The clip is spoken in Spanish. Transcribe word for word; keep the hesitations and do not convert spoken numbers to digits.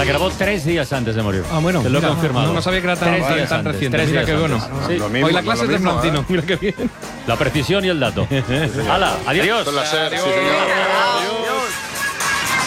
La grabó tres días antes de morir. Ah, bueno. Te lo he mira, confirmado. No, no sabía que era tan, Tres días tan antes, reciente. tres Mira días qué bueno. antes. Sí. Lo mismo, Hoy la clase lo es de mismo, Florentino. ¿eh? Mira qué bien. La precisión y el dato. ¡Hala! ¡Adiós! Son las seis, sí, señor.